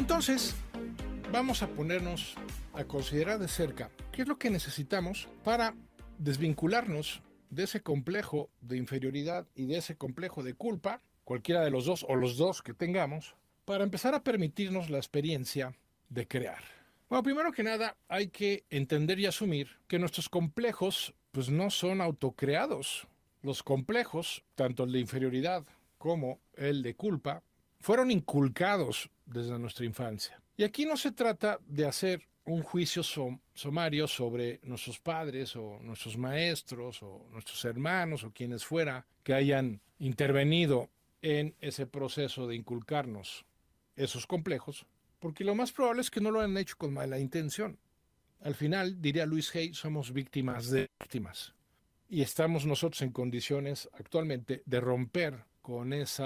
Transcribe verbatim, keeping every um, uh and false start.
Entonces, vamos a ponernos a considerar de cerca qué es lo que necesitamos para desvincularnos de ese complejo de inferioridad y de ese complejo de culpa, cualquiera de los dos o los dos que tengamos, para empezar a permitirnos la experiencia de crear. Bueno, primero que nada hay que entender y asumir que nuestros complejos pues no son autocreados. Los complejos, tanto el de inferioridad como el de culpa, fueron inculcados desde nuestra infancia. Y aquí no se trata de hacer un juicio som sumario sobre nuestros padres o nuestros maestros o nuestros hermanos o quienes fuera que hayan intervenido en ese proceso de inculcarnos esos complejos, porque lo más probable es que no lo han hecho con mala intención. Al final, diría Luis Hay, somos víctimas de víctimas. Y estamos nosotros en condiciones actualmente de romper con esa